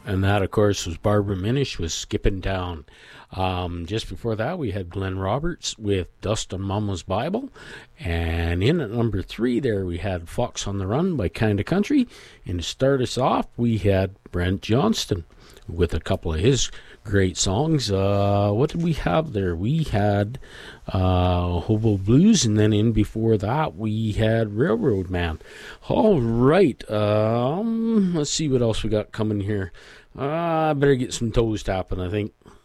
And that, of course, was Barbara Minish with Skipping Town. Just before that, we had Glenn Roberts with Dust on Mama's Bible. And in at number 3 there, we had Fox on the Run by Kinda Country. And to start us off, we had Brent Johnston with a couple of his great songs. What did we have there? We had Hobo Blues, and then in before that we had Railroad Man. All right, let's see what else we got coming here. I better get some toes tapping, I think.